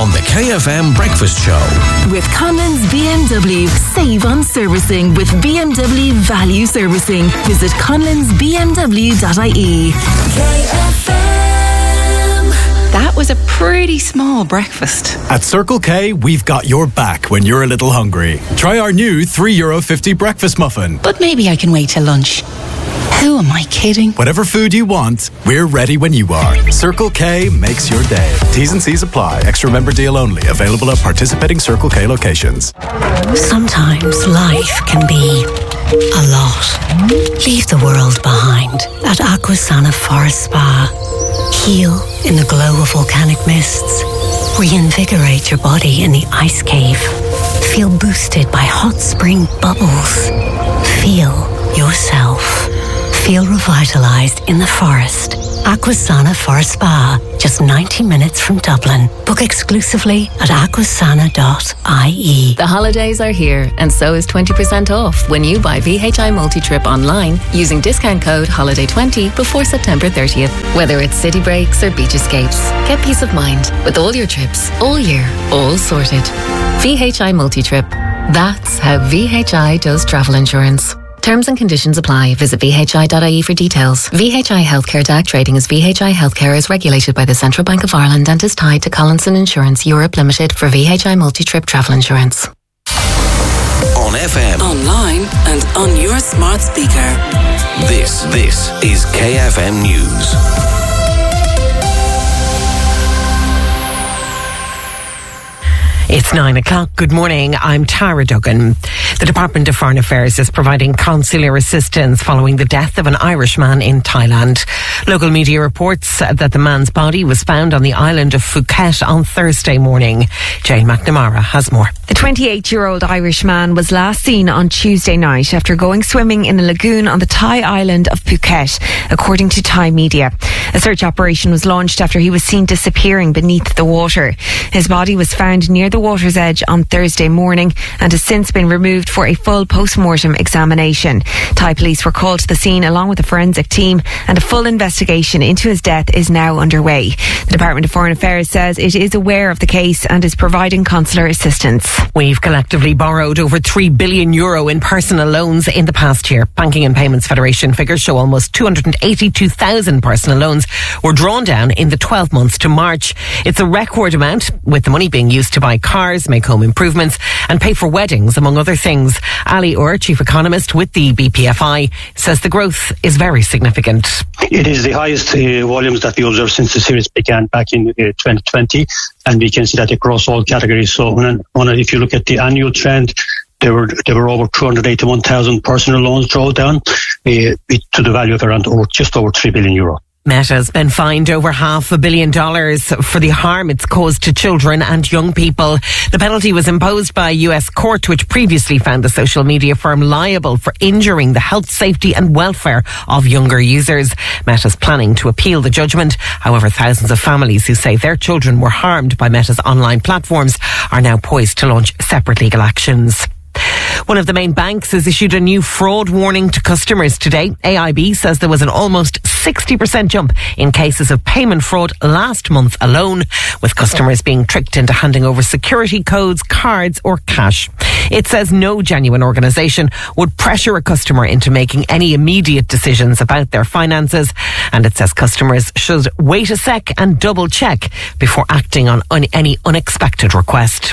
on the KFM Breakfast Show. With Conlon's BMW. Save on servicing with BMW Value Servicing. Visit conlonsbmw.ie. KFM. That was a pretty small breakfast. At Circle K, we've got your back when you're a little hungry. Try our new €3.50 breakfast muffin. But maybe I can wait till lunch. Who am I kidding? Whatever food you want, we're ready when you are. Circle K makes your day. T's and C's apply. Extra member deal only. Available at participating Circle K locations. Sometimes life can be a lot. Leave the world behind at Aquasana Forest Spa. Heal in the glow of volcanic mists. Reinvigorate your body in the ice cave. Feel boosted by hot spring bubbles. Feel yourself. Feel revitalised in the forest. Aquasana Forest Spa, just 90 minutes from Dublin. Book exclusively at aquasana.ie. The holidays are here, and so is 20% off when you buy VHI Multi-Trip online using discount code HOLIDAY20 before September 30th. Whether it's city breaks or beach escapes, get peace of mind with all your trips, all year, all sorted. VHI Multi-Trip. That's how VHI does travel insurance. Terms and conditions apply. Visit vhi.ie for details. VHI Healthcare DAC trading as VHI Healthcare is regulated by the Central Bank of Ireland and is tied to Collinson Insurance Europe Limited for VHI Multi-Trip Travel Insurance. On FM. Online and on your smart speaker. This is KFM News. It's 9 o'clock. Good morning. I'm Tara Duggan. The Department of Foreign Affairs is providing consular assistance following the death of an Irishman in Thailand. Local media reports that the man's body was found on the island of Phuket on Thursday morning. Jane McNamara has more. The 28-year-old Irishman was last seen on Tuesday night after going swimming in a lagoon on the Thai island of Phuket, according to Thai media. A search operation was launched after he was seen disappearing beneath the water. His body was found near the water's edge on Thursday morning and has since been removed for a full post-mortem examination. Thai police were called to the scene along with a forensic team, and a full investigation into his death is now underway. The Department of Foreign Affairs says it is aware of the case and is providing consular assistance. We've collectively borrowed over €3 billion in personal loans in the past year. Banking and Payments Federation figures show almost 282,000 personal loans were drawn down in the 12 months to March. It's a record amount, with the money being used to buy cars, make home improvements and pay for weddings, among other things. Ali Orr, Chief Economist with the BPFI, says the growth is very significant. It is the highest volumes that we observed since the series began back in 2020, and we can see that across all categories. So if you look at the annual trend, there were over 281,000 personal loans drawn down to the value of just over €3 billion. Meta's been fined over $500 million for the harm it's caused to children and young people. The penalty was imposed by a US court which previously found the social media firm liable for injuring the health, safety and welfare of younger users. Meta's planning to appeal the judgment. However, thousands of families who say their children were harmed by Meta's online platforms are now poised to launch separate legal actions. One of the main banks has issued a new fraud warning to customers today. AIB says there was an almost 60% jump in cases of payment fraud last month alone, with customers being tricked into handing over security codes, cards or cash. It says no genuine organisation would pressure a customer into making any immediate decisions about their finances, and it says customers should wait a sec and double check before acting on any unexpected request.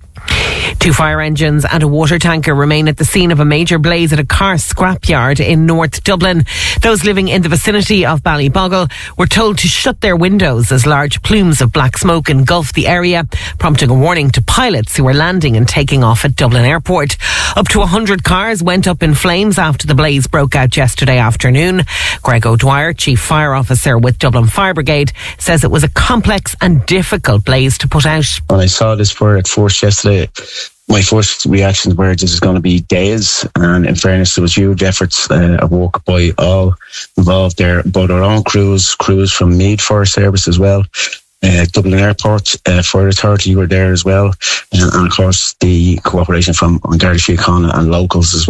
2 fire engines and a water tanker remain at the scene of a major blaze at a car scrapyard in North Dublin. Those living in the vicinity of Ballyboggle were told to shut their windows as large plumes of black smoke engulfed the area, prompting a warning to pilots who were landing and taking off at Dublin Airport. Up to 100 cars went up in flames after the blaze broke out yesterday afternoon. Greg O'Dwyer, Chief Fire Officer with Dublin Fire Brigade, says it was a complex and difficult blaze to put out. When I saw this fire at first yesterday, my first reactions were this is going to be days, and in fairness there was huge efforts of work by all involved there, both our own crews from Meath Fire Service as well, Dublin Airport Fire Authority were there as well, and of course the cooperation from Garda Síochána and locals as well.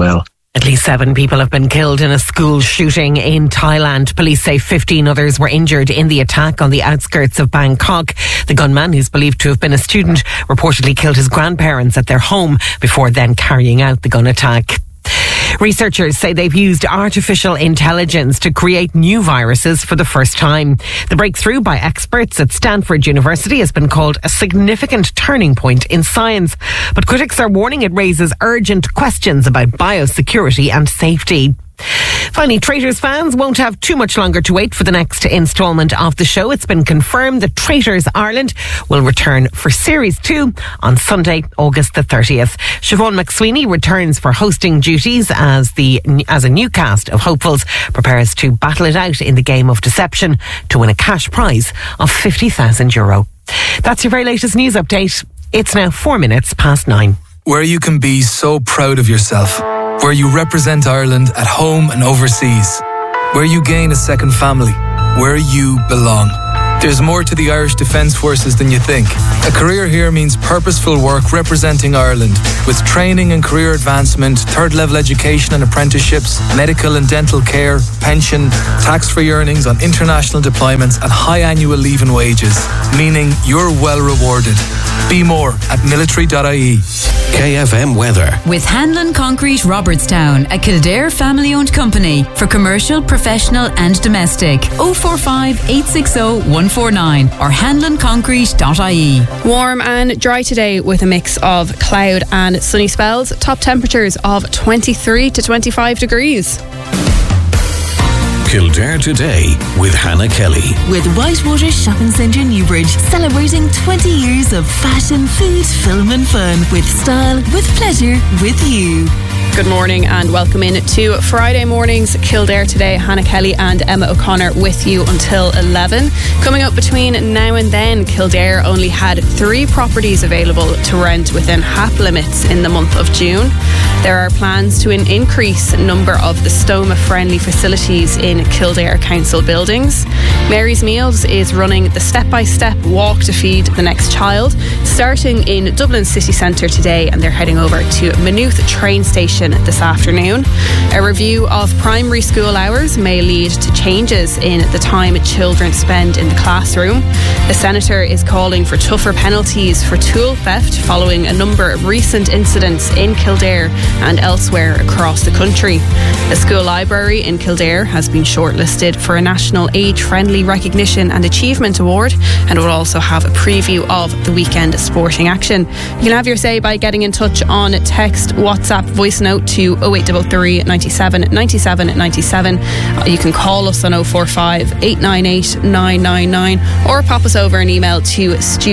At least 7 people have been killed in a school shooting in Thailand. Police say 15 others were injured in the attack on the outskirts of Bangkok. The gunman, who's believed to have been a student, reportedly killed his grandparents at their home before then carrying out the gun attack. Researchers say they've used artificial intelligence to create new viruses for the first time. The breakthrough by experts at Stanford University has been called a significant turning point in science. But critics are warning it raises urgent questions about biosecurity and safety. Finally, Traitors fans won't have too much longer to wait for the next instalment of the show. It's been confirmed that Traitors Ireland will return for Series 2 on Sunday, August the 30th. Siobhan McSweeney returns for hosting duties as a new cast of hopefuls prepares to battle it out in the game of deception to win a cash prize of €50,000. That's your very latest news update. It's now 4 minutes past 9. Where you can be so proud of yourself. Where you represent Ireland at home and overseas. Where you gain a second family. Where you belong. There's more to the Irish Defence Forces than you think. A career here means purposeful work representing Ireland, with training and career advancement, third-level education and apprenticeships, medical and dental care, pension, tax-free earnings on international deployments and high annual leave and wages, meaning you're well rewarded. Be more at military.ie. KFM weather. With Hanlon Concrete Robertstown, a Kildare family-owned company for commercial, professional and domestic. 045 860 149 or hanlonconcrete.ie. Warm and dry today with a mix of cloud and sunny spells. Top temperatures of 23 to 25 degrees. Kildare Today with Hannah Kelly. With Whitewater Shopping Centre Newbridge, celebrating 20 years of fashion, food, film and fun. With style, with pleasure, with you. Good morning and welcome in to Friday morning's Kildare Today. Hannah Kelly and Emma O'Connor with you until 11. Coming up between now and then, Kildare only had 3 properties available to rent within HAP limits in the month of June. There are plans to increase number of the stoma-friendly facilities in Kildare Council buildings. Mary's Meals is running the step-by-step walk to feed the next child, starting in Dublin city centre today, and they're heading over to Maynooth train station this afternoon. A review of primary school hours may lead to changes in the time children spend in the classroom. The Senator is calling for tougher penalties for tool theft following a number of recent incidents in Kildare and elsewhere across the country. The school library in Kildare has been shortlisted for a National Age-Friendly Recognition and Achievement Award, and will also have a preview of the weekend sporting action. You can have your say by getting in touch on text, WhatsApp, voice note to 0833 97 97 97. You can call us on 045 898 999 or pop us over an email to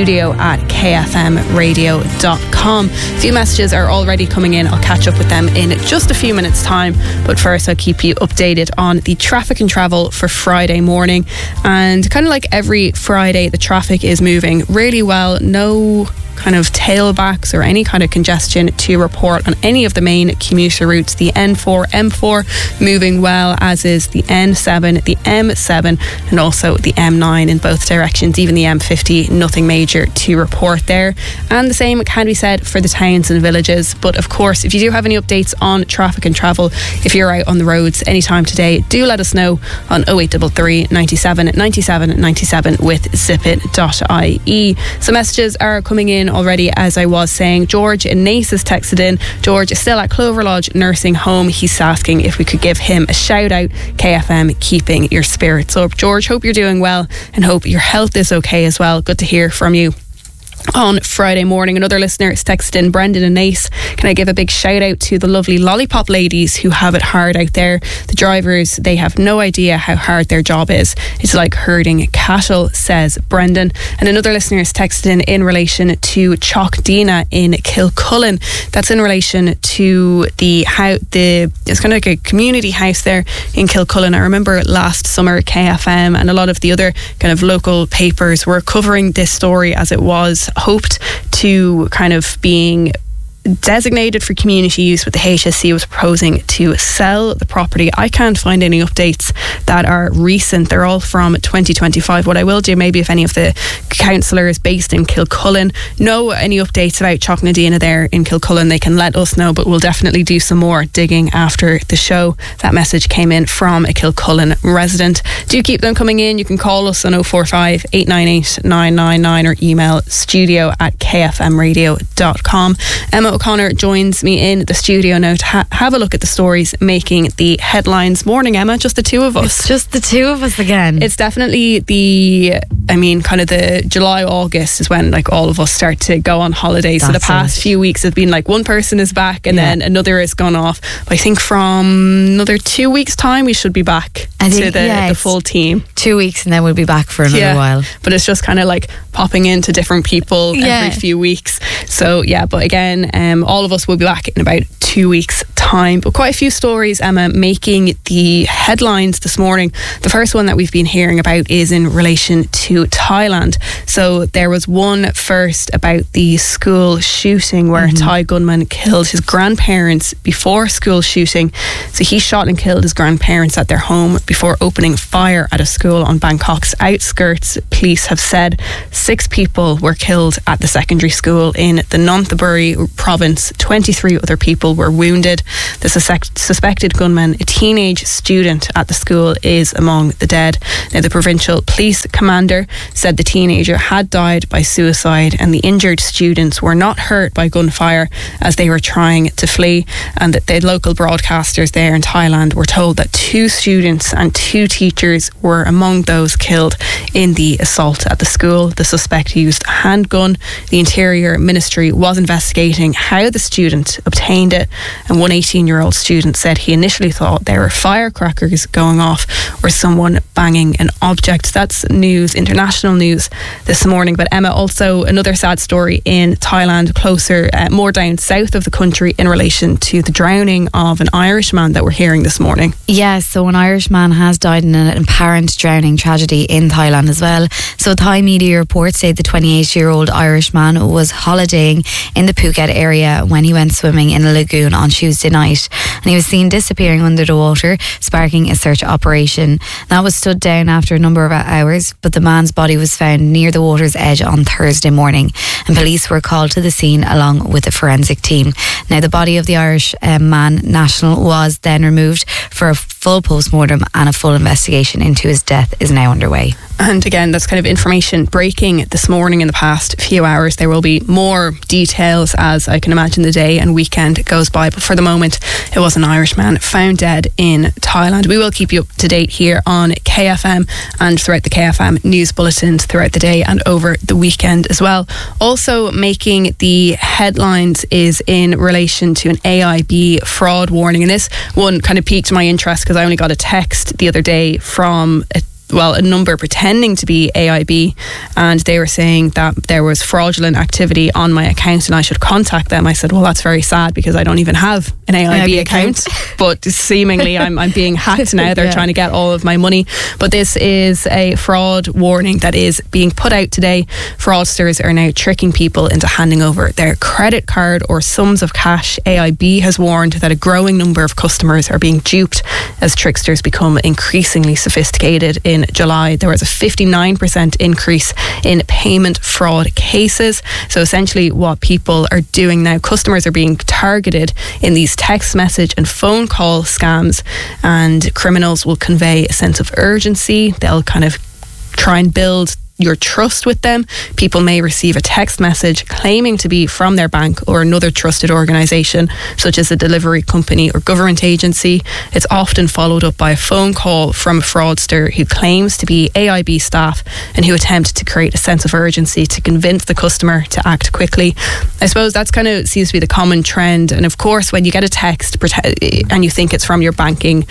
studio@kfmradio.com. A few messages are already coming in. I'll catch up with them in just a few minutes time, but first I'll keep you updated on the traffic and travel for Friday morning. And kind of like every Friday, the traffic is moving really well. No kind of tailbacks or any kind of congestion to report on any of the main commuter routes. The N4, M4 moving well, as is the N7, the M7 and also the M9 in both directions. Even the M50, nothing major to report there. And the same can be said for the towns and villages. But of course, if you do have any updates on traffic and travel, if you're out on the roads anytime today, do let us know on 0833 97 97 97 with zipit.ie. So messages are coming in already, as I was saying. George in Naas has texted in. George is still at Clover Lodge Nursing Home. He's asking if we could give him a shout out. KFM keeping your spirits up. George, hope you're doing well and hope your health is okay as well. Good to hear from you. On Friday morning, another listener is texted in, Brendan and Naas. Can I give a big shout out to the lovely lollipop ladies who have it hard out there? The drivers, they have no idea how hard their job is. It's like herding cattle, says Brendan. And another listener is texted in relation to Chalkdina in Kilcullen. That's in relation to it's kind of like a community house there in Kilcullen. I remember last summer KFM and a lot of the other kind of local papers were covering this story as it was hoped to kind of being designated for community use, but the HSE was proposing to sell the property. I can't find any updates that are recent. They're all from 2025. What I will do, maybe if any of the councillors based in Kilcullen know any updates about Chocknadina there in Kilcullen, they can let us know, but we'll definitely do some more digging after the show. That message came in from a Kilcullen resident. Do keep them coming in. You can call us on 045 898 999 or email studio@kfmradio.com. Emma O'Connor joins me in the studio now to have a look at the stories making the headlines. Morning, Emma. Just the two of us. It's just the two of us again. It's definitely kind of the July, August is when like all of us start to go on holidays. So the past few weeks have been like one person is back and then another has gone off. But I think from another 2 weeks' time we should be back to the full team. 2 weeks and then we'll be back for another while. But it's just kind of like popping into different people every few weeks. So but again, all of us will be back in about 2 weeks' time. But quite a few stories, Emma, making the headlines this morning. The first one that we've been hearing about is in relation to Thailand. So there was one first about the school shooting where a Thai gunman killed his grandparents before school shooting. So he shot and killed his grandparents at their home before opening fire at a school on Bangkok's outskirts. Police have said 6 people were killed at the secondary school in the Nonthaburi province. 23 other people were wounded. The suspected gunman, a teenage student at the school, is among the dead. Now, the provincial police commander said the teenager had died by suicide and the injured students were not hurt by gunfire as they were trying to flee, and that the local broadcasters there in Thailand were told that 2 students and 2 teachers were among those killed in the assault at the school. The suspect used a handgun. The Interior Ministry was investigating how the student obtained it, and one 18-year-old student said he initially thought there were firecrackers going off or someone banging an object. That's news, international news this morning. But Emma, also another sad story in Thailand, closer, more down south of the country, in relation to the drowning of an Irishman that we're hearing this morning. Yes, so an Irishman has died in an apparent drowning tragedy in Thailand as well. So Thai media reports say the 28-year-old Irishman was holidaying in the Phuket area when he went swimming in a lagoon on Tuesday night, and he was seen disappearing under the water, sparking a search operation. That was stood down after a number of hours, but the man's body was found near the water's edge on Thursday morning, and police were called to the scene along with a forensic team. Now, the body of the Irish man national was then removed for a full post-mortem, and a full investigation into his death is now underway. And again, that's kind of information breaking this morning in the past few hours. There will be more details as I can imagine the day and weekend goes by. But for the moment, it was an Irishman found dead in Thailand. We will keep you up to date here on KFM and throughout the KFM news bulletins throughout the day and over the weekend as well. Also making the headlines is in relation to an AIB fraud warning. And this one kind of piqued my interest because I only got a text the other day from a number pretending to be AIB, and they were saying that there was fraudulent activity on my account and I should contact them. I said, well, that's very sad because I don't even have an AIB account. But seemingly I'm being hacked now. They're trying to get all of my money. But this is a fraud warning that is being put out today. Fraudsters are now tricking people into handing over their credit card or sums of cash. AIB has warned that a growing number of customers are being duped as tricksters become increasingly sophisticated. In July, there was a 59% increase in payment fraud cases. So essentially what people are doing now, customers are being targeted in these text message and phone call scams, and criminals will convey a sense of urgency. They'll kind of try and build your trust with them. People may receive a text message claiming to be from their bank or another trusted organisation, such as a delivery company or government agency. It's often followed up by a phone call from a fraudster who claims to be AIB staff and who attempt to create a sense of urgency to convince the customer to act quickly. I suppose that's kind of seems to be the common trend. And of course, when you get a text and you think it's from your banking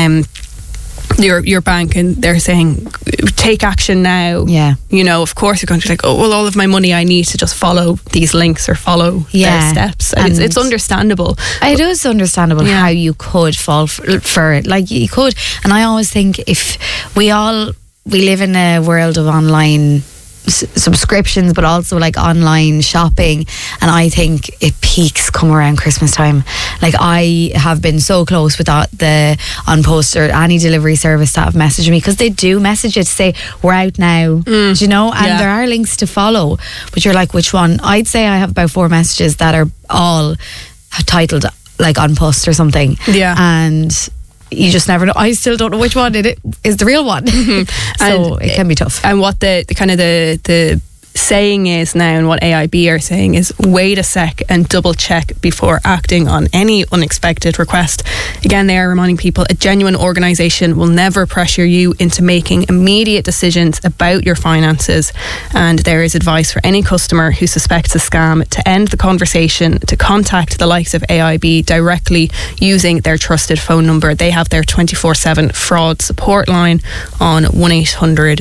your bank and they're saying take action now, of course you're going to be like, oh well, all of my money, I need to just follow these links or follow their steps. And it's understandable. It is understandable how you could fall for it. Like you could, and I always think if we live in a world of online subscriptions, but also like online shopping. And I think it peaks come around Christmas time. Like, I have been so close with the An Post or any delivery service that have messaged me, because they do message it to say we're out now, do you know, and there are links to follow, but you're like, which one? I'd say I have about 4 messages that are all titled like An Post or something, and you just never know. I still don't know which one it is the real one. So it can be tough. And what the kind of the saying is now, and what AIB are saying is, wait a sec and double check before acting on any unexpected request. Again, they are reminding people a genuine organisation will never pressure you into making immediate decisions about your finances, and there is advice for any customer who suspects a scam to end the conversation, to contact the likes of AIB directly using their trusted phone number. They have their 24/7 fraud support line on 1-800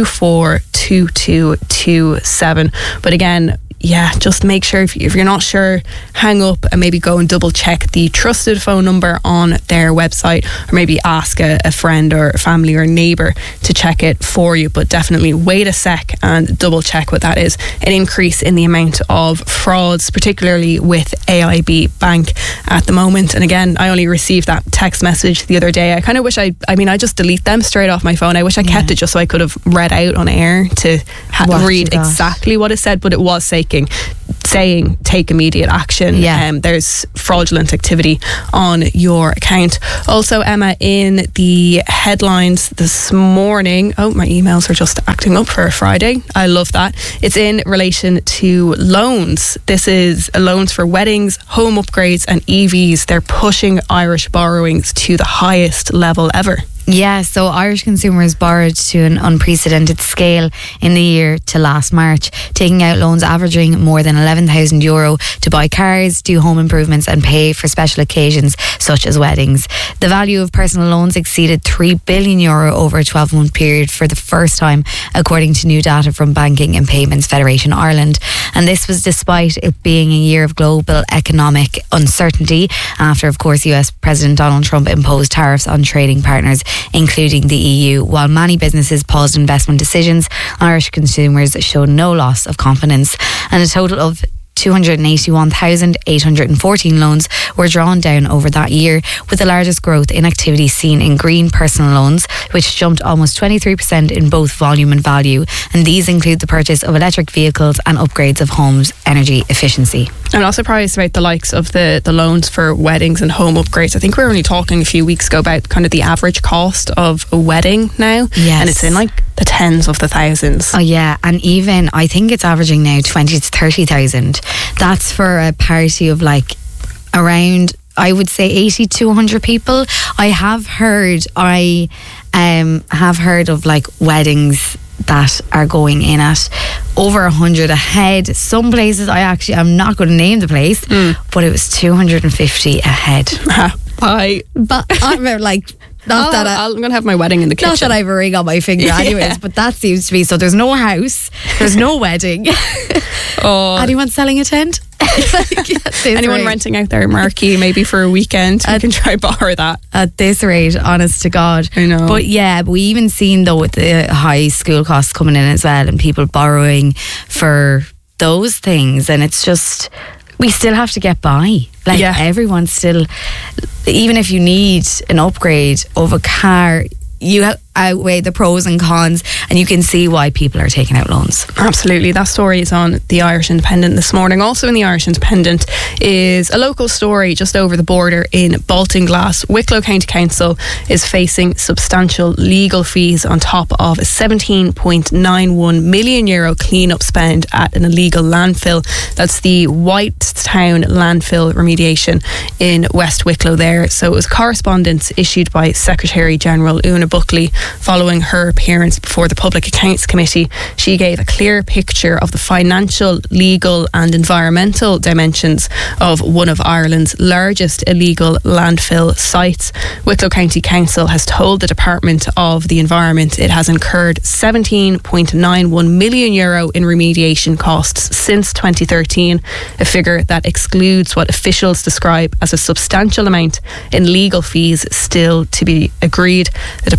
242227. But again, just make sure if you're not sure, hang up and maybe go and double check the trusted phone number on their website, or maybe ask a friend or family or neighbour to check it for you. But definitely wait a sec and double check what that is. An increase in the amount of frauds, particularly with AIB Bank at the moment. And again, I only received that text message the other day. I kind of wish I just delete them straight off my phone. I wish I kept it just so I could have read out on air to read exactly what it said, but it was saying take immediate action. There's fraudulent activity on your account. Also, Emma, in the headlines this morning, my emails are just acting up for a Friday. I love that. It's in relation to loans. This is loans for weddings, home upgrades and EVs. They're pushing Irish borrowings to the highest level ever. Yeah, so Irish consumers borrowed to an unprecedented scale in the year to last March, taking out loans averaging more than €11,000 to buy cars, do home improvements and pay for special occasions such as weddings. The value of personal loans exceeded €3 billion over a 12-month period for the first time, according to new data from Banking and Payments Federation Ireland. And this was despite it being a year of global economic uncertainty after, of course, US President Donald Trump imposed tariffs on trading partners, including the EU. While many businesses paused investment decisions, Irish consumers showed no loss of confidence, and a total of 281,814 loans were drawn down over that year, with the largest growth in activity seen in green personal loans, which jumped almost 23% in both volume and value. And these include the purchase of electric vehicles and upgrades of homes' energy efficiency. I'm not surprised about the likes of the loans for weddings and home upgrades. I think we were only talking a few weeks ago about kind of the average cost of a wedding now. Yes. And it's in like the tens of the thousands. Oh yeah, and even I think it's averaging now 20 to 30,000. That's for a party of like around, I would say, 80 to 100 people. I have heard of like weddings that are going in at over 100 a head. Some places I'm not going to name the place, but it was 250 a head. But I'm like, I'm going to have my wedding in the kitchen. Not that I have a ring on my finger anyways, but that seems to be. So there's no house, there's no wedding. Anyone selling a tent? Anyone renting out their marquee maybe for a weekend, you can try borrow that. At this rate, honest to God. I know. But yeah, we even seen though with the high school costs coming in as well, and people borrowing for those things, and it's just, we still have to get by. Like everyone still, even if you need an upgrade of a car, you outweigh the pros and cons, and you can see why people are taking out loans. Absolutely. That story is on the Irish Independent this morning. Also in the Irish Independent is a local story just over the border in Baltinglass. Wicklow County Council is facing substantial legal fees on top of a €17.91 million clean-up spend at an illegal landfill. That's the Whitestown landfill remediation in West Wicklow there. So it was correspondence issued by Secretary General Una Buckley following her appearance before the Public Accounts Committee. She gave a clear picture of the financial, legal and environmental dimensions of one of Ireland's largest illegal landfill sites. Wicklow County Council has told the Department of the Environment it has incurred €17.91 million in remediation costs since 2013, a figure that excludes what officials describe as a substantial amount in legal fees still to be agreed. The Department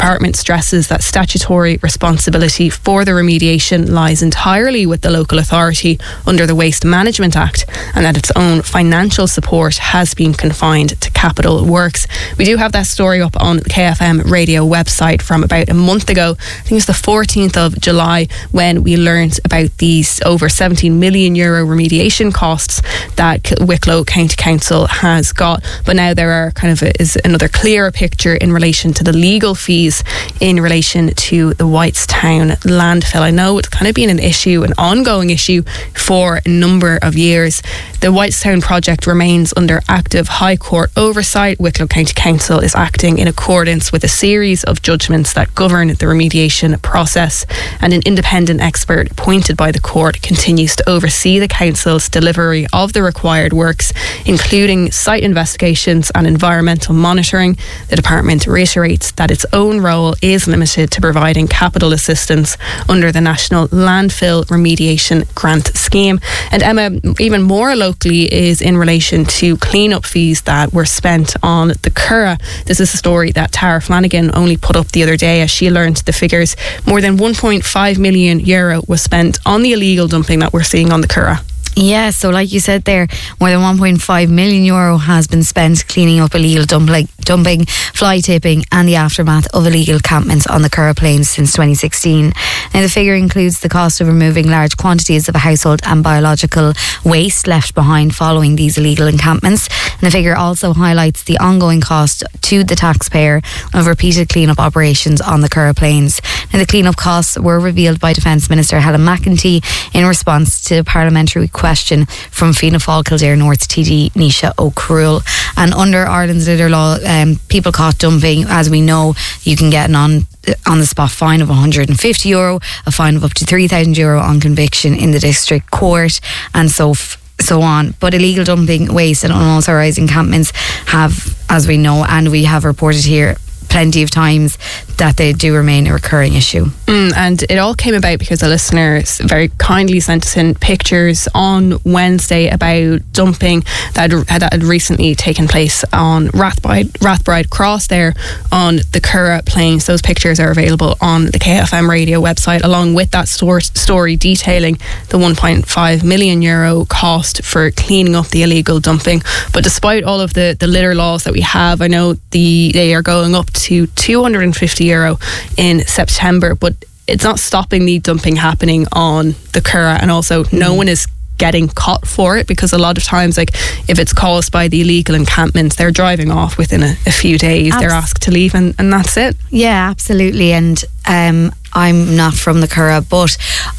stresses that statutory responsibility for the remediation lies entirely with the local authority under the Waste Management Act, and that its own financial support has been confined to capital works. We do have that story up on the KFM radio website from about a month ago. I think it's the 14th of July when we learned about these over €17 million remediation costs that Wicklow County Council has got. But now there are is another clearer picture in relation to the legal fees in relation to the Whitestown landfill. I know it's kind of been an ongoing issue for a number of years. The Whitestown project remains under active High Court oversight. Wicklow County Council is acting in accordance with a series of judgments that govern the remediation process, and an independent expert appointed by the court continues to oversee the council's delivery of the required works, including site investigations and environmental monitoring. The department reiterates that its own role is limited to providing capital assistance under the National Landfill Remediation Grant Scheme. And Emma, even more locally, is in relation to clean-up fees that were spent on the Curragh. This is a story that Tara Flanagan only put up the other day as she learned the figures. More than €1.5 million was spent on the illegal dumping that we're seeing on the Curragh. Yeah, so like you said there, more than €1.5 million has been spent cleaning up illegal dumping, fly tipping and the aftermath of illegal encampments on the Curragh Plains since 2016. Now the figure includes the cost of removing large quantities of household and biological waste left behind following these illegal encampments. And the figure also highlights the ongoing cost to the taxpayer of repeated clean-up operations on the Curragh Plains. Now the clean-up costs were revealed by Defence Minister Helen McEntee in response to a parliamentary question from Fianna Fáil Kildare North TD Nisha O'Cruel. And under Ireland's litter law, people caught dumping, as we know, you can get an on the spot fine of €150, a fine of up to €3,000 on conviction in the district court, and so on. But illegal dumping, waste and unauthorised encampments have, as we know and we have reported here plenty of times, that they do remain a recurring issue. And it all came about because a listener very kindly sent us in pictures on Wednesday about dumping that had recently taken place on Rathbride Cross there on the Curragh Plains. Those pictures are available on the KFM radio website, along with that story detailing the €1.5 million cost for cleaning up the illegal dumping. But despite all of the litter laws that we have, I know they are going up to €250 in September, but it's not stopping the dumping happening on the Curragh, and also no one is getting caught for it, because a lot of times, like, if it's caused by the illegal encampments, they're driving off within a few days. They're asked to leave and that's it. Yeah, absolutely. And I'm not from the Curragh, but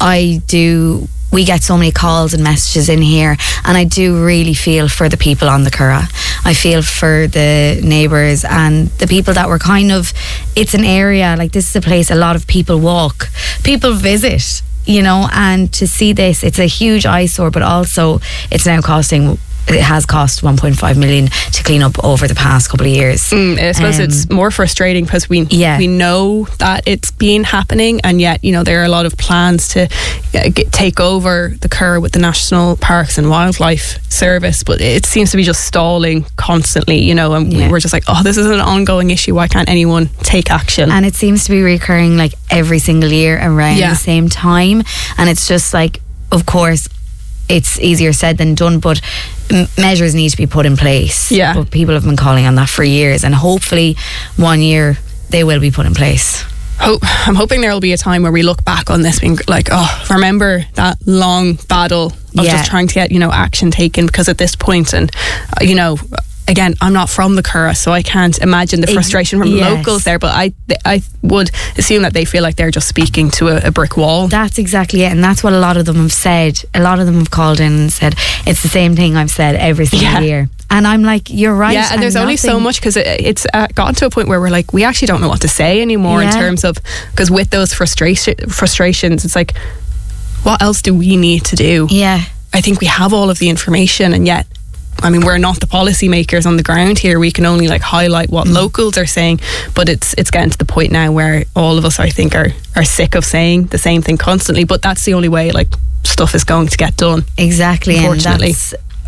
we get so many calls and messages in here, and I do really feel for the people on the Curragh. I feel for the neighbours and the people that were it's an area, like, this is a place a lot of people walk, people visit, and to see this, it's a huge eyesore, but also it has cost $1.5 million to clean up over the past couple of years. I suppose it's more frustrating because we know that it's been happening, and yet there are a lot of plans to take over the Curragh with the National Parks and Wildlife Service, but it seems to be just stalling constantly, and we're just like, this is an ongoing issue, why can't anyone take action? And it seems to be recurring like every single year around the same time, and it's just like, of course it's easier said than done, but measures need to be put in place. Yeah. But people have been calling on that for years, and hopefully one year they will be put in place. I'm hoping there will be a time where we look back on this being like, remember that long battle of just trying to get, action taken, because at this point, and again, I'm not from the Curragh, so I can't imagine the frustration from locals there, but I would assume that they feel like they're just speaking to a brick wall. That's exactly it, and that's what a lot of them have said. A lot of them have called in and said, it's the same thing I've said every single year. And I'm like, you're right. Yeah, and there's only so much, because it's gotten to a point where we're like, we actually don't know what to say anymore in terms of, because with those frustrations, it's like, what else do we need to do? Yeah. I think we have all of the information, and yet, we're not the policymakers on the ground here. We can only highlight what locals are saying, but it's getting to the point now where all of us, I think, are sick of saying the same thing constantly. But that's the only way stuff is going to get done. Exactly, unfortunately. And that's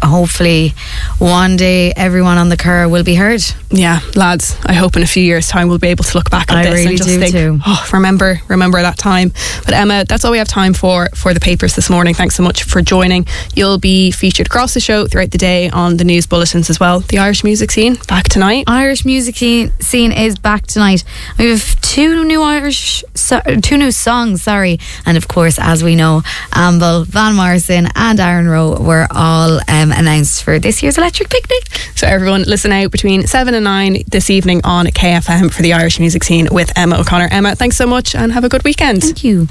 hopefully one day everyone on the car will be heard. Yeah, lads, I hope in a few years' time we'll be able to look back at I this really and just do think, too. oh, remember that time. But Emma, that's all we have time for the papers this morning. Thanks so much for joining. You'll be featured across the show throughout the day on the news bulletins as well. The Irish music scene back tonight. Irish music scene is back tonight. We have two new songs, and of course, as we know, Amble, Van Morrison and Aaron Rowe were all announced for this year's Electric Picnic. So everyone listen out between 7 and 9 this evening on KFM for the Irish music scene with Emma O'Connor. Emma, thanks so much and have a good weekend. Thank you.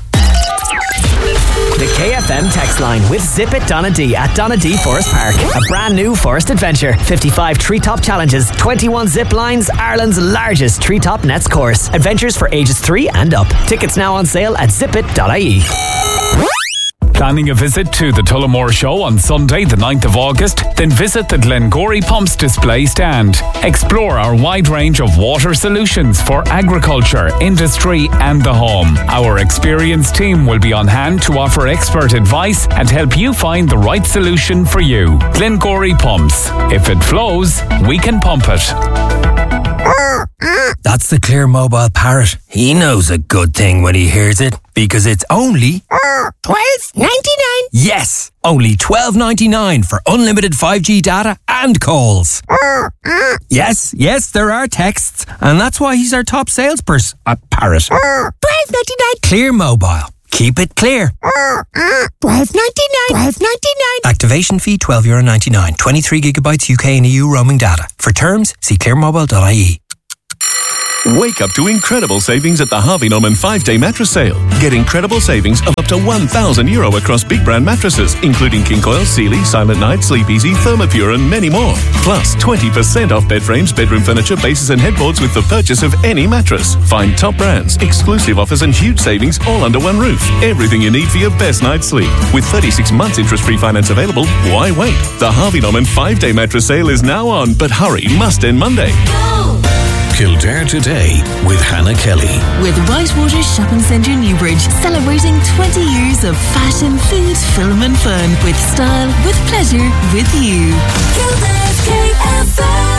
The KFM text line with Zip It Donadee at Donadee Forest Park. A brand new forest adventure. 55 treetop challenges, 21 zip lines, Ireland's largest treetop nets course. Adventures for ages 3 and up. Tickets now on sale at zipit.ie. Planning a visit to the Tullamore Show on Sunday the 9th of August? Then visit the Glengory Pumps display stand. Explore our wide range of water solutions for agriculture, industry and the home. Our experienced team will be on hand to offer expert advice and help you find the right solution for you. Glengory Pumps. If it flows, we can pump it. That's the Clear Mobile Parrot. He knows a good thing when he hears it, because it's only $12.99. Yes, only $12.99 for unlimited 5G data and calls. Yes, there are texts, and that's why he's our top salesperson. Parrot. $12.99. Clear Mobile. Keep it clear. $12.99. Activation fee €12.99. 23 gigabytes UK and EU roaming data. For terms, see clearmobile.ie. Wake up to incredible savings at the Harvey Norman 5-day mattress sale. Get incredible savings of up to €1,000 across big brand mattresses, including King Coil, Sealy, Silent Night, Sleep Easy, Thermopure and many more. Plus 20% off bed frames, bedroom furniture, bases and headboards with the purchase of any mattress. Find top brands, exclusive offers and huge savings all under one roof. Everything you need for your best night's sleep. With 36 months interest-free finance available, why wait? The Harvey Norman 5-day mattress sale is now on, but hurry, must end Monday. Kildare Today with Hannah Kelly. With Whitewater Shopping Centre Newbridge, celebrating 20 years of fashion, food, film and fun. With style, with pleasure, with you. Kildare's KFM.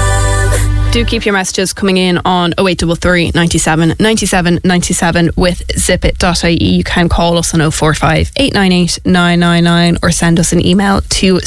Do keep your messages coming in on 0833 97 97 97 with zipit.ie. You can call us on 045 898 999 or send us an email to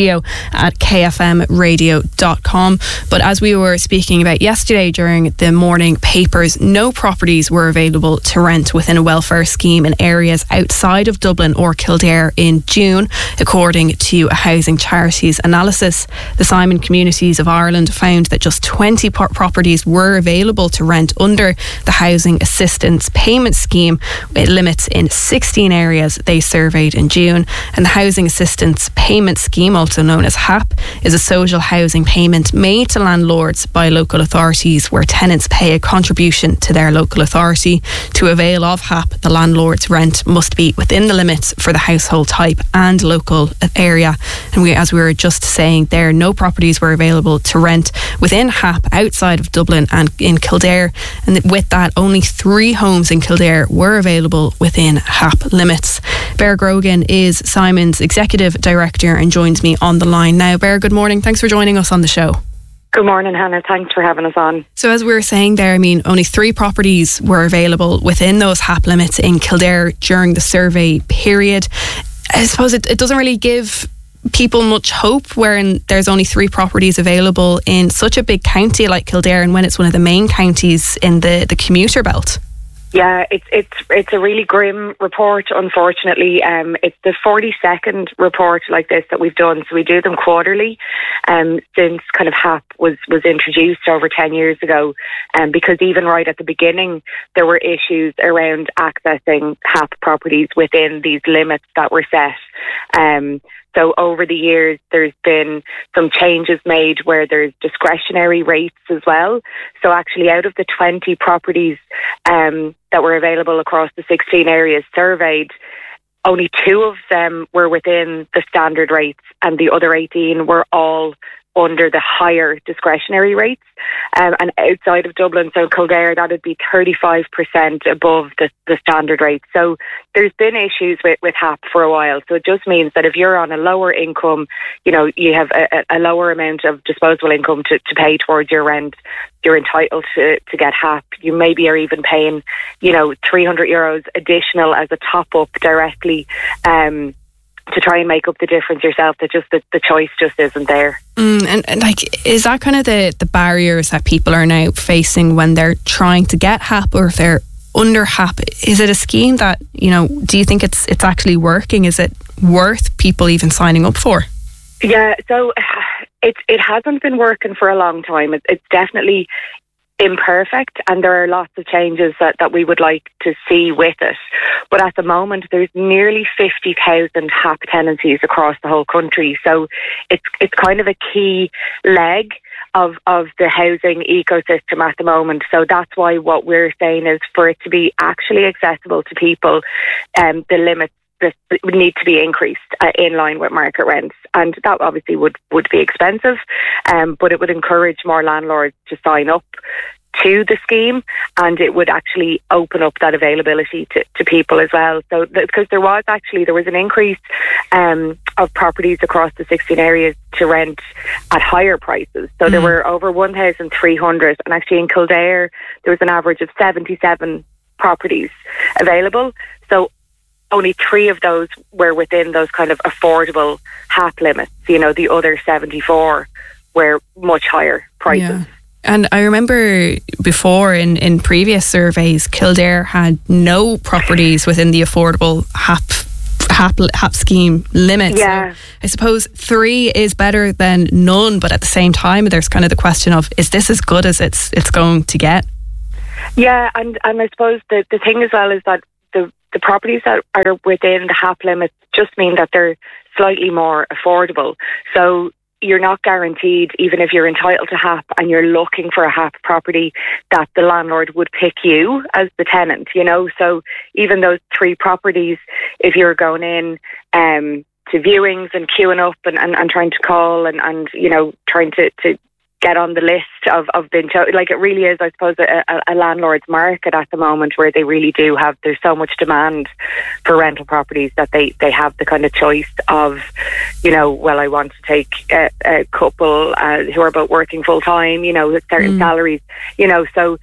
studio@kfmradio.com. But as we were speaking about yesterday during the morning papers, no properties were available to rent within a welfare scheme in areas outside of Dublin or Kildare in June, according to a housing charities analysis. The Simon Communities of Ireland found that just 20 properties were available to rent under the Housing Assistance Payment Scheme, with limits in 16 areas they surveyed in June. And the Housing Assistance Payment Scheme, also known as HAP, is a social housing payment made to landlords by local authorities, where tenants pay a contribution to their local authority. To avail of HAP, the landlord's rent must be within the limits for the household type and local area. And as we were just saying there, no properties were available to rent within HAP outside of Dublin and in Kildare, and with that only 3 homes in Kildare were available within HAP limits. Bear Grogan is Simon's Executive Director and joins me on the line now. Bear, good morning. Thanks for joining us on the show. Good morning, Hannah. Thanks for having us on. So as we were saying there, I mean, only 3 properties were available within those HAP limits in Kildare during the survey period. I suppose it doesn't really give people much hope when there's only 3 properties available in such a big county like Kildare, and when it's one of the main counties in the commuter belt. Yeah, it's a really grim report, unfortunately. It's the 42nd report like this that we've done, so we do them quarterly since kind of HAP was introduced over 10 years ago. Because even right at the beginning, there were issues around accessing HAP properties within these limits that were set. So over the years, there's been some changes made where there's discretionary rates as well. So actually out of the 20 properties that were available across the 16 areas surveyed, only 2 of them were within the standard rates and the other 18 were all under the higher discretionary rates. And outside of Dublin, so Kildare, that would be 35% above the standard rate. So there's been issues with HAP for a while. So it just means that if you're on a lower income, you have a lower amount of disposable income to pay towards your rent, you're entitled to get HAP. You maybe are even paying, €300 additional as a top-up directly to try and make up the difference yourself. That just the choice just isn't there. And is that kind of the barriers that people are now facing when they're trying to get HAP, or if they're under HAP? Is it a scheme that, do you think it's actually working? Is it worth people even signing up for? Yeah, so it hasn't been working for a long time. It's definitely imperfect, and there are lots of changes that we would like to see with it. But at the moment, there's nearly 50,000 HAP tenancies across the whole country. So it's kind of a key leg of the housing ecosystem at the moment. So that's why what we're saying is, for it to be actually accessible to people, the limits would need to be increased in line with market rents, and that obviously would be expensive, but it would encourage more landlords to sign up to the scheme, and it would actually open up that availability to people as well. So because there was an increase of properties across the 16 areas to rent at higher prices. So there were over 1,300, and actually in Kildare there was an average of 77 properties available. So only 3 of those were within those kind of affordable HAP limits. The other 74 were much higher prices. Yeah. And I remember before in previous surveys, Kildare had no properties within the affordable HAP scheme limit. Yeah. So I suppose 3 is better than none, but at the same time, there's kind of the question of, is this as good as it's going to get? Yeah, and I suppose the thing as well is that the properties that are within the HAP limits just mean that they're slightly more affordable. So you're not guaranteed, even if you're entitled to HAP and you're looking for a HAP property, that the landlord would pick you as the tenant, So even those 3 properties, if you're going in to viewings and queuing up and trying to call and trying to get on the list of being it really is, I suppose, a landlord's market at the moment, where they really do have, there's so much demand for rental properties that they have the kind of choice of, I want to take a couple who are both working full time, with certain salaries, so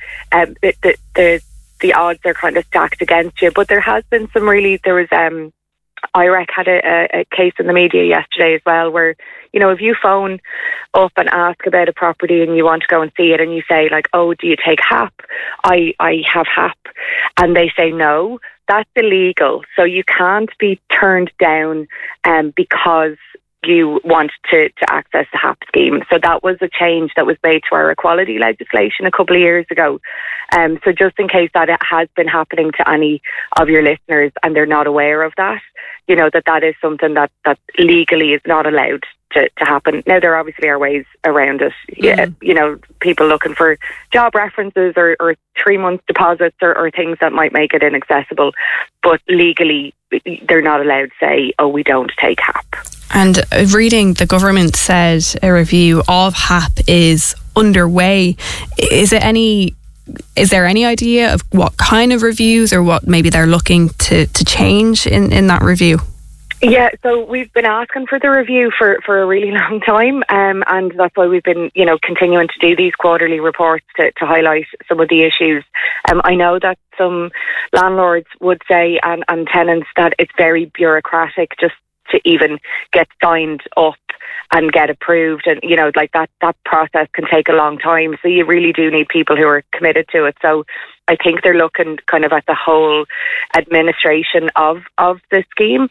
the odds are kind of stacked against you. But there has been there was IREC had a case in the media yesterday as well, where if you phone up and ask about a property and you want to go and see it, and you say oh, do you take HAP? I have HAP, and they say no, that's illegal. So you can't be turned down because you want to access the HAP scheme. So that was a change that was made to our equality legislation a couple of years ago. So just in case that it has been happening to any of your listeners and they're not aware of that, that is something that legally is not allowed to happen. Now, there obviously are ways around it. Yeah, people looking for job references or 3 months deposits or things that might make it inaccessible. But legally, they're not allowed to say, oh, we don't take HAP. And reading, the government said a review of HAP is underway. Is there any idea of what kind of reviews or what maybe they're looking to change in that review? Yeah, so we've been asking for the review for a really long time, and that's why we've been, continuing to do these quarterly reports to highlight some of the issues. I know that some landlords would say, and tenants, that it's very bureaucratic just to even get signed up and get approved, and that process can take a long time. So you really do need people who are committed to it. So I think they're looking kind of at the whole administration of the scheme.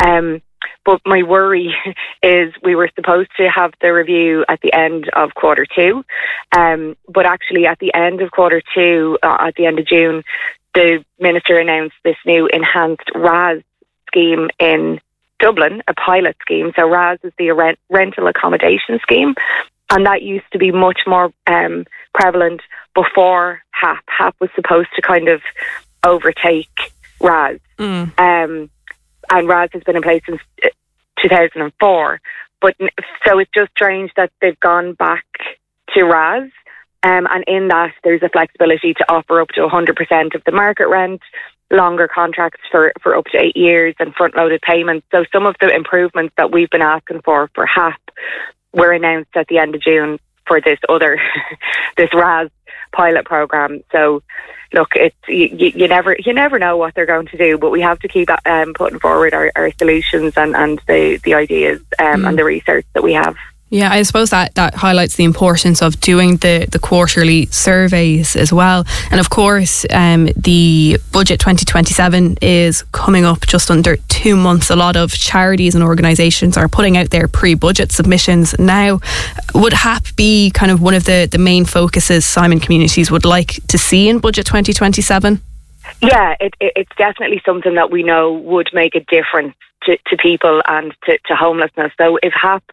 But my worry is we were supposed to have the review at the end of Q2, but actually at the end of Q2, at the end of June, the Minister announced this new enhanced RAS scheme in Dublin, a pilot scheme. So RAS is the rental accommodation scheme, and that used to be much more prevalent before HAP. HAP was supposed to kind of overtake RAS. And RAS has been in place since 2004. But so it's just strange that they've gone back to RAS. And in that, there's a flexibility to offer up to 100% of the market rent, longer contracts for up to 8 years, and front-loaded payments. So some of the improvements that we've been asking for HAP were announced at the end of June for this other, this RAS pilot programme. So look, it's you never know what they're going to do, but we have to keep putting forward our solutions and the ideas and the research that we have. Yeah, I suppose that highlights the importance of doing the quarterly surveys as well. And of course, the budget 2027 is coming up just under 2 months. A lot of charities and organisations are putting out their pre-budget submissions now. Would HAP be kind of one of the main focuses Simon Communities would like to see in budget 2027? Yeah, it's definitely something that we know would make a difference to people and to homelessness. So if HAP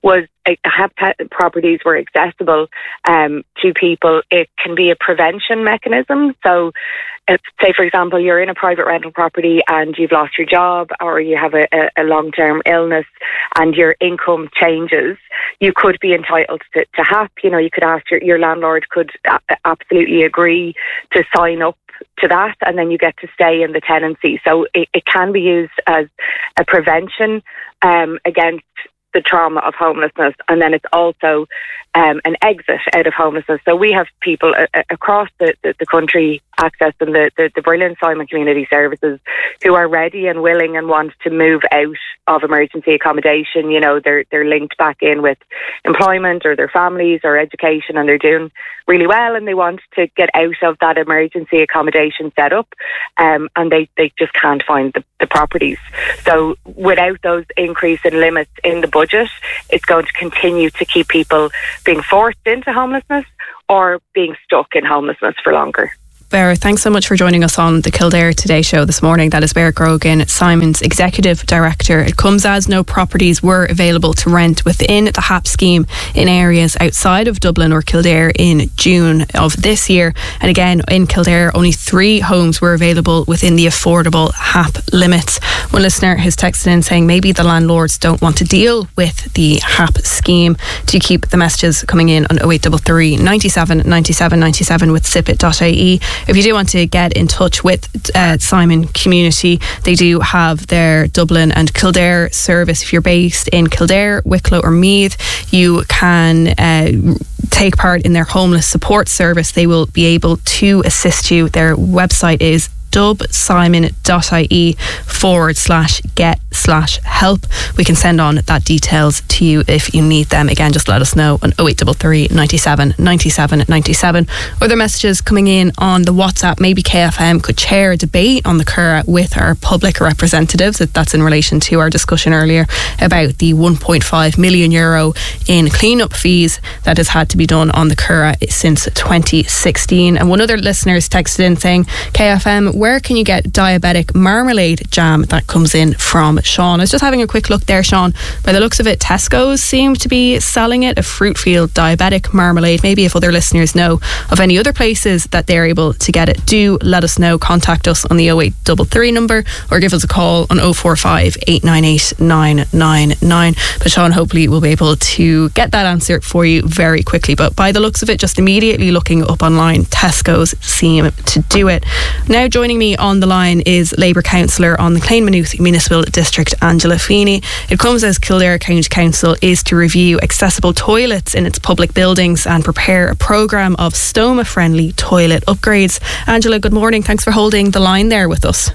properties were accessible to people, it can be a prevention mechanism. So if, say for example, you're in a private rental property and you've lost your job, or you have a long-term illness and your income changes, you could be entitled to HAP. You know, you could ask your landlord could absolutely agree to sign up to that, and then you get to stay in the tenancy. So it can be used as a prevention against the trauma of homelessness, and then it's also an exit out of homelessness. So we have people across the country accessing the brilliant Simon Community Services who are ready and willing and want to move out of emergency accommodation. You know, they're linked back in with employment or their families or education, and they're doing really well, and they want to get out of that emergency accommodation setup, and they just can't find the properties. So without those increase in limits in the budget, it's going to continue to keep people being forced into homelessness or being stuck in homelessness for longer. Bear, thanks so much for joining us on the Kildare Today show this morning. That is Bear Grogan, Simon's Executive Director. It comes as no properties were available to rent within the HAP scheme in areas outside of Dublin or Kildare in June of this year. And again, in Kildare, only 3 homes were available within the affordable HAP limits. One listener has texted in saying maybe the landlords don't want to deal with the HAP scheme. Do keep the messages coming in on 0833 97 97 97 with zippit.ie. If you do want to get in touch with Simon Community, they do have their Dublin and Kildare service. If you're based in Kildare, Wicklow or Meath, you can take part in their homeless support service. They will be able to assist you. Their website is dubsimon.ie/get/help. We can send on that details to you if you need them. Again, just let us know on 0833 97 97 97. Other messages coming in on the WhatsApp. Maybe KFM could chair a debate on the Curragh with our public representatives. That's in relation to our discussion earlier about the €1.5 million in clean-up fees that has had to be done on the Curragh since 2016. And one other listener has texted in saying, KFM, where can you get diabetic marmalade jam? That comes in from Sean. I was just having a quick look there, Sean. By the looks of it, Tesco's seem to be selling it, a Fruitfield diabetic marmalade. Maybe if other listeners know of any other places that they're able to get it, do let us know. Contact us on the 0833 number or give us a call on 045 898 999. But Sean, hopefully we'll be able to get that answer for you very quickly. But by the looks of it, just immediately looking up online, Tesco's seem to do it. Now joining me on the line is Labour Councillor on the Clane-Maynooth Municipal District, Angela Feeney. It comes as Kildare County Council is to review accessible toilets in its public buildings and prepare a programme of stoma-friendly toilet upgrades. Angela, good morning. Thanks for holding the line there with us.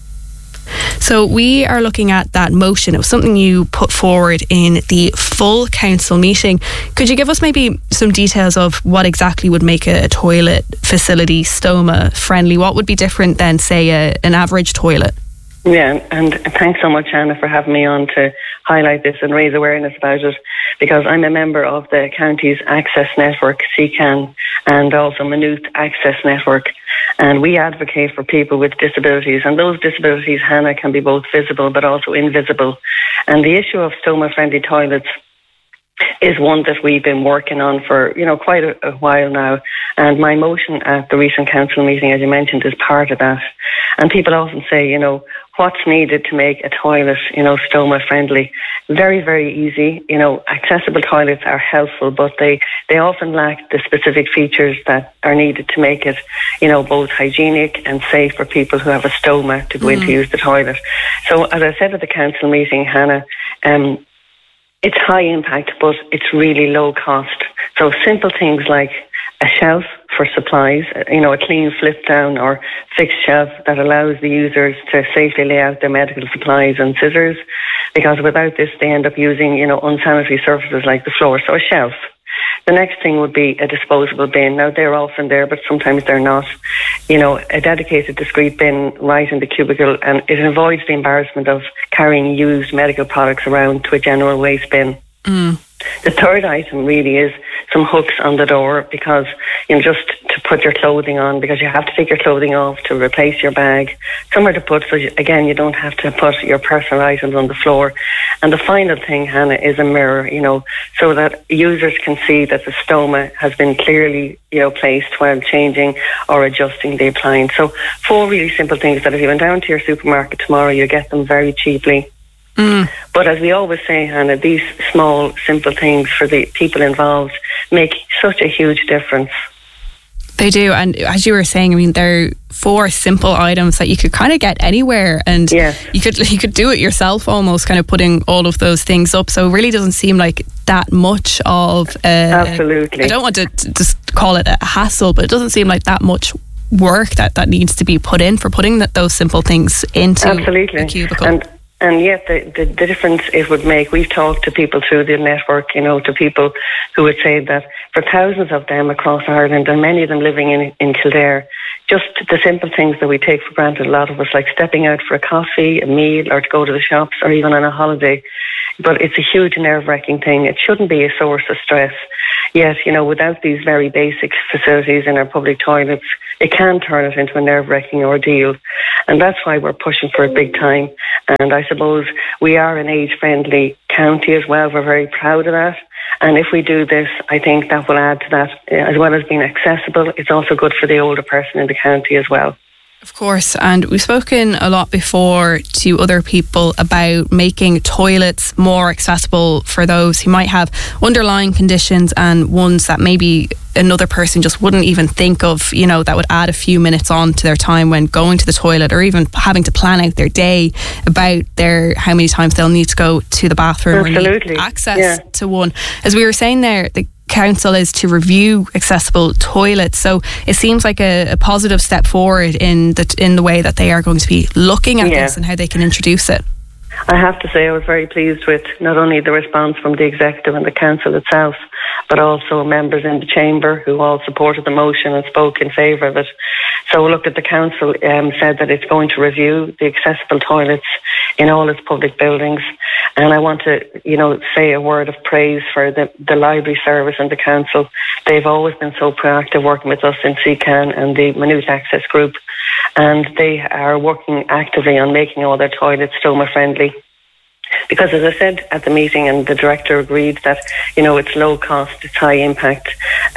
So we are looking at that motion. It was something you put forward in the full council meeting. Could you give us maybe some details of what exactly would make a toilet facility stoma friendly? What would be different than, say, an average toilet? Yeah, and thanks so much, Anna, for having me on to highlight this and raise awareness about it, because I'm a member of the county's Access Network, CCAN, and also Maynooth Access Network, and we advocate for people with disabilities, and those disabilities, Hannah, can be both visible but also invisible. And the issue of stoma-friendly toilets is one that we've been working on for, quite a while now. And my motion at the recent council meeting, as you mentioned, is part of that. And people often say, what's needed to make a toilet, stoma friendly. Very, very easy. Accessible toilets are helpful, but they often lack the specific features that are needed to make it, both hygienic and safe for people who have a stoma to go in to use the toilet. So as I said at the council meeting, Hannah, it's high impact, but it's really low cost. So simple things like a shelf for supplies, a clean flip down or fixed shelf that allows the users to safely lay out their medical supplies and scissors, because without this they end up using, unsanitary surfaces like the floor. So a shelf. The next thing would be a disposable bin. Now they're often there, but sometimes they're not. A dedicated discrete bin right in the cubicle, and it avoids the embarrassment of carrying used medical products around to a general waste bin. The third item really is some hooks on the door, because just to put your clothing on, because you have to take your clothing off to replace your bag. Somewhere to put, so again, you don't have to put your personal items on the floor. And the final thing, Hannah, is a mirror, so that users can see that the stoma has been clearly, placed while changing or adjusting the appliance. So 4 really simple things that if you went down to your supermarket tomorrow, you get them very cheaply. But as we always say, Hannah, these small, simple things for the people involved make such a huge difference. They do, and as you were saying, they're 4 simple items that you could kind of get anywhere, and you could do it yourself almost, kind of putting all of those things up. So it really doesn't seem like that much of absolutely. I don't want to just call it a hassle, but it doesn't seem like that much work that needs to be put in for putting those simple things into a cubicle. And yet the difference it would make, we've talked to people through the network, to people who would say that for thousands of them across Ireland, and many of them living in Kildare, just the simple things that we take for granted, a lot of us, like stepping out for a coffee, a meal, or to go to the shops, or even on a holiday. But it's a huge nerve-wracking thing. It shouldn't be a source of stress. Yet, without these very basic facilities in our public toilets, it can turn it into a nerve-wracking ordeal. And that's why we're pushing for it big time. And I suppose we are an age-friendly county as well. We're very proud of that. And if we do this, I think that will add to that. As well as being accessible, it's also good for the older person in the county as well. Of course, and we've spoken a lot before to other people about making toilets more accessible for those who might have underlying conditions and ones that maybe another person just wouldn't even think of, that would add a few minutes on to their time when going to the toilet, or even having to plan out their day about how many times they'll need to go to the bathroom. Absolutely. Or need access to one. As we were saying there, the council is to review accessible toilets, so it seems like a positive step forward in the way that they are going to be looking at this and how they can introduce it. I have to say I was very pleased with not only the response from the executive and the council itself, but also members in the chamber who all supported the motion and spoke in favour of it. So look, at the council said that it's going to review the accessible toilets in all its public buildings. And I want to, say a word of praise for the library service and the council. They've always been so proactive working with us in CCAN and the Minute Access Group. And they are working actively on making all their toilets stoma friendly. Because as I said at the meeting, and the director agreed that, it's low cost, it's high impact.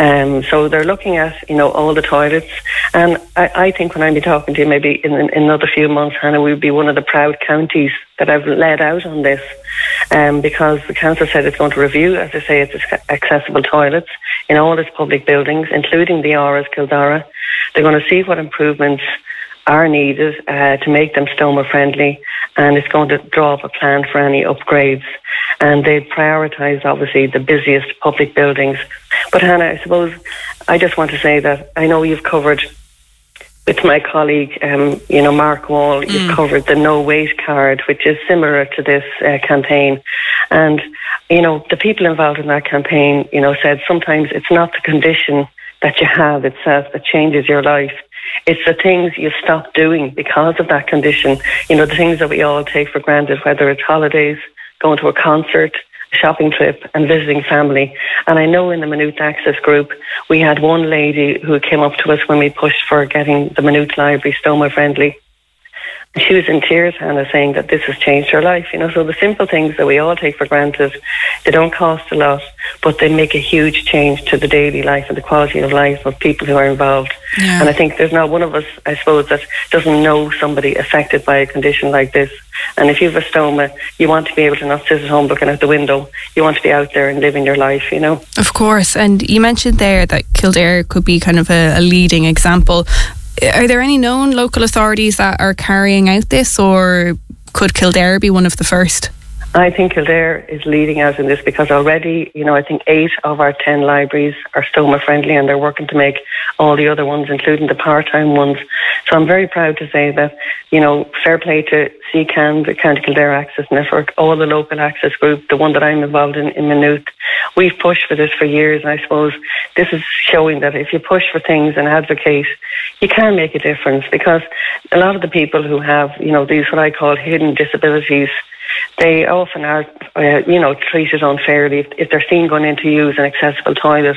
So they're looking at, all the toilets. And I think when I'll be talking to you, maybe in another few months, Hannah, we'll be one of the proud counties that I've led out on this. Because the council said it's going to review, as I say, its accessible toilets in all its public buildings, including the Auras Kildare. They're going to see what improvements are needed to make them stoma friendly, and it's going to draw up a plan for any upgrades. And they prioritise obviously the busiest public buildings. But Hannah, I suppose I just want to say that I know you've covered with my colleague, Mark Wall, you've covered the No Waste card, which is similar to this campaign. And, the people involved in that campaign, said sometimes it's not the condition that you have itself that changes your life. It's the things you stop doing because of that condition. The things that we all take for granted, whether it's holidays, going to a concert, a shopping trip, and visiting family. And I know in the Minute Access Group, we had one lady who came up to us when we pushed for getting the Minute Library stoma friendly. She was in tears, Hannah, saying that this has changed her life. So the simple things that we all take for granted, they don't cost a lot, but they make a huge change to the daily life and the quality of life of people who are involved. Yeah. And I think there's not one of us, I suppose, that doesn't know somebody affected by a condition like this. And if you have a stoma, you want to be able to not sit at home looking out the window. You want to be out there and living your life, Of course. And you mentioned there that Kildare could be kind of a leading example. Are there any known local authorities that are carrying out this, or could Kildare be one of the first? I think Kildare is leading out in this because already, I think 8 of our 10 libraries are stoma friendly, and they're working to make all the other ones, including the part-time ones. So I'm very proud to say that, fair play to CCAN, the County Kildare Access Network, all the local access group, the one that I'm involved in Maynooth. We've pushed for this for years, and I suppose this is showing that if you push for things and advocate, you can make a difference, because a lot of the people who have, these what I call hidden disabilities, they often are, treated unfairly. If they're seen going in to use an accessible toilet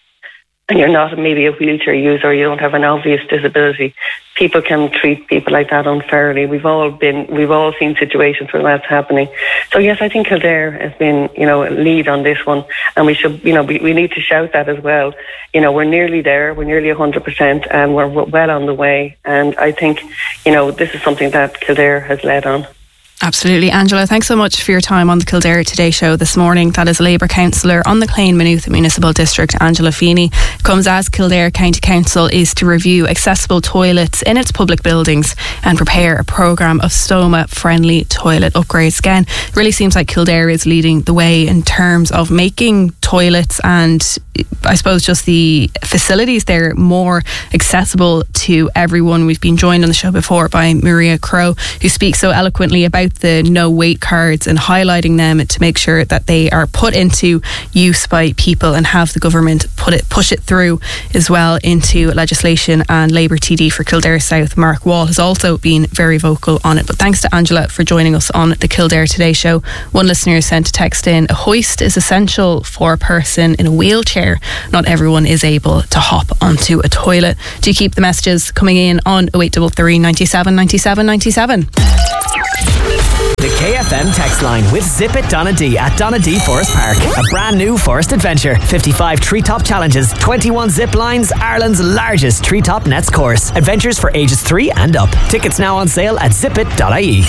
and you're not maybe a wheelchair user, or you don't have an obvious disability, people can treat people like that unfairly. We've all seen situations where that's happening. So yes, I think Kildare has been, lead on this one, and we should, we need to shout that as well. We're nearly there. We're nearly 100%, and we're well on the way. And I think, this is something that Kildare has led on. Absolutely. Angela, thanks so much for your time on the Kildare Today show this morning. That is Labour councillor on the Clane Maynooth Municipal District, Angela Feeney. Comes as Kildare County Council is to review accessible toilets in its public buildings and prepare a programme of stoma-friendly toilet upgrades. Again, it really seems like Kildare is leading the way in terms of making toilets and I suppose just the facilities there more accessible to everyone. We've been joined on the show before by Maria Crow, who speaks so eloquently about the no wait cards and highlighting them to make sure that they are put into use by people and have the government push it through as well into legislation. And Labour TD for Kildare South, Mark Wall, has also been very vocal on it. But thanks to Angela for joining us on the Kildare Today show. One listener sent a text in: a hoist is essential for a person in a wheelchair. Not everyone is able to hop onto a toilet. Do keep the messages coming in on 0833 97 97 97. The KFM text line with Zip It Donna D at Donna D Forest Park. A brand new forest adventure. 55 treetop challenges, 21 zip lines, Ireland's largest treetop nets course. Adventures for ages 3 and up. Tickets now on sale at zipit.ie.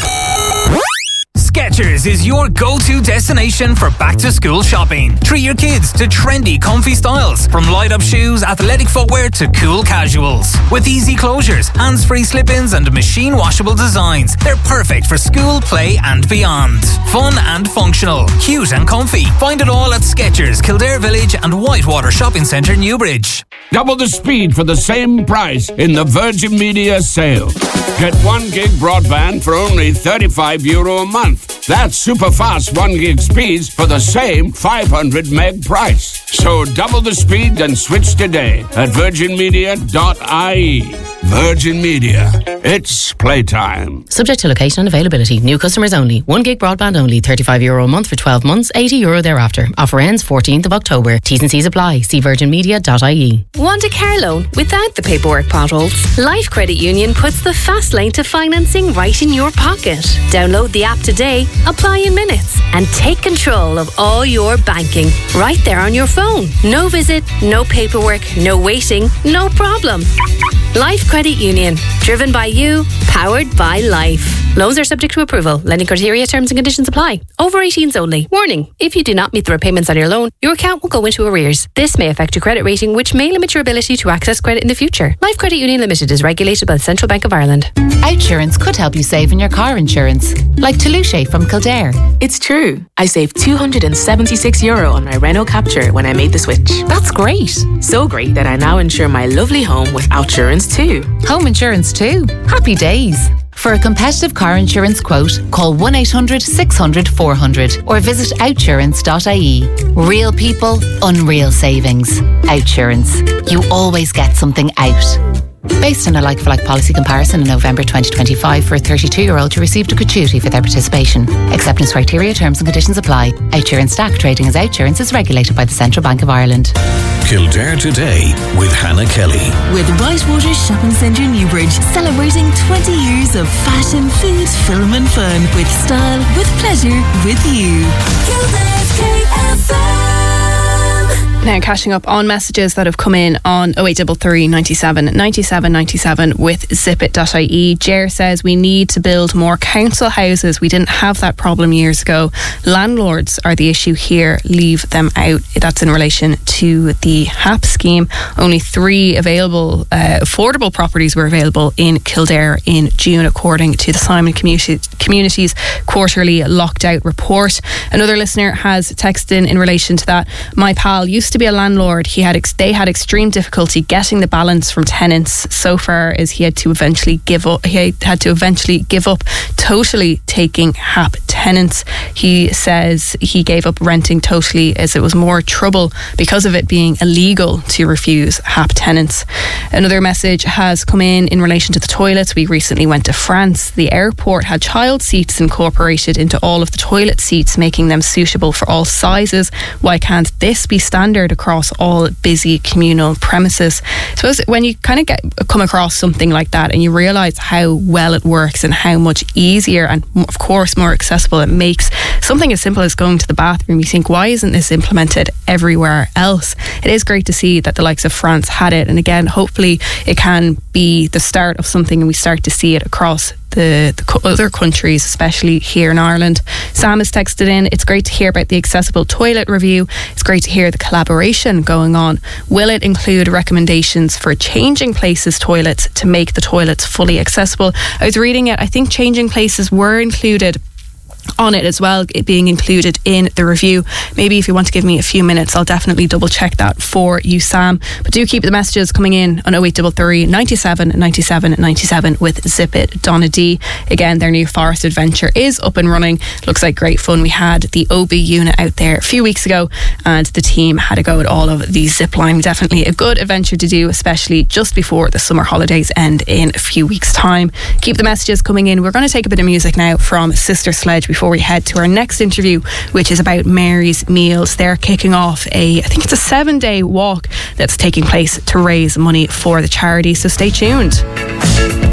Skechers is your go-to destination for back-to-school shopping. Treat your kids to trendy, comfy styles, from light-up shoes, athletic footwear to cool casuals. With easy closures, hands-free slip-ins and machine-washable designs, they're perfect for school, play and beyond. Fun and functional, cute and comfy. Find it all at Skechers, Kildare Village and Whitewater Shopping Centre, Newbridge. Double the speed for the same price in the Virgin Media sale. Get 1 gig broadband for only €35 a month. That's super fast 1 gig speeds for the same 500 meg price. So double the speed and switch today at virginmedia.ie. Virgin Media. It's playtime. Subject to location and availability. New customers only. 1 gig broadband only. €35 a month for 12 months. €80 thereafter. Offer ends 14th of October. T's and C's apply. See virginmedia.ie. Want a car loan without the paperwork potholes? Life Credit Union puts the fast lane to financing right in your pocket. Download the app today, apply in minutes, and take control of all your banking right there on your phone. No visit, no paperwork, no waiting, no problem. Life Credit Union. Driven by you, powered by life. Loans are subject to approval. Lending criteria, terms and conditions apply. Over 18s only. Warning: if you do not meet the repayments on your loan, your account will go into arrears. This may affect your credit rating, which may limit your ability to access credit in the future. Life Credit Union Limited is regulated by the Central Bank of Ireland. Outsurance could help you save on your car insurance. Like Toulouse from Kildare. It's true. I saved €276 on my Renault Capture when I made the switch. That's great. So great that I now insure my lovely home with Outsurance too. Home insurance too. Happy days. For a competitive car insurance quote, call 1-800-600-400 or visit outsurance.ie. Real people, unreal savings. Outsurance. You always get something out. Based on a like-for-like policy comparison in November 2025 for a 32-year-old who received a gratuity for their participation. Acceptance criteria, terms and conditions apply. Outsurance Stack trading as Outsurance is regulated by the Central Bank of Ireland. Kildare Today with Hannah Kelly. With Whitewater Shopping Centre Newbridge, celebrating 20 years of fashion, food, film and fun. With style, with pleasure, with you. Kildare's KFM. Now catching up on messages that have come in on 0833 97 97 97 with zipit.ie. Jer says we need to build more council houses. We didn't have that problem years ago. Landlords are the issue here. Leave them out. That's in relation to the HAP scheme. Only 3 available affordable properties were available in Kildare in June, according to the Simon Communities quarterly locked out report. Another listener has texted in relation to that. My pal used to be a landlord. They had extreme difficulty getting the balance from tenants, so far as he had to eventually give up totally taking HAP tenants. He says he gave up renting totally as it was more trouble because of it being illegal to refuse HAP tenants. Another message has come in relation to the toilets. We recently went to France. The airport had child seats incorporated into all of the toilet seats, making them suitable for all sizes. Why can't this be standard across all busy communal premises? I suppose when you kind of come across something like that and you realise how well it works and how much easier and of course more accessible it makes something as simple as going to the bathroom, you think, why isn't this implemented everywhere else? It is great to see that the likes of France had it, and again, hopefully it can be the start of something and we start to see it across the other countries, especially here in Ireland. Sam has texted in, it's great to hear about the accessible toilet review. It's great to hear the collaboration going on. Will it include recommendations for changing places toilets to make the toilets fully accessible? I was reading it, I think changing places were included on it as well, it being included in the review. Maybe if you want to give me a few minutes, I'll definitely double check that for you, Sam. But do keep the messages coming in on 0833 97 97 97 with Zipit. Donna D, again, their new forest adventure is up and running. Looks like great fun. We had the OB unit out there a few weeks ago and the team had a go at all of the zip line. Definitely a good adventure to do, especially just before the summer holidays end in a few weeks' time. Keep the messages coming in. We're going to take a bit of music now from Sister Sledge before we head to our next interview, which is about Mary's Meals. They're kicking off I think it's a 7-day walk that's taking place to raise money for the charity, so stay tuned.